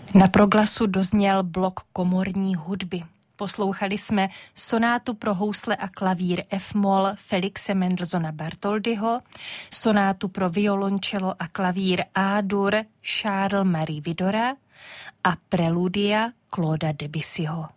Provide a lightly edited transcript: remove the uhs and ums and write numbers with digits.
Na Proglasu dozněl blok komorní hudby. Poslouchali jsme sonátu pro housle a klavír F-moll Felixe Mendelssohna Bartholdyho, sonátu pro violončelo a klavír A-dur Charles Marie Widora a preludia Clauda Debussyho.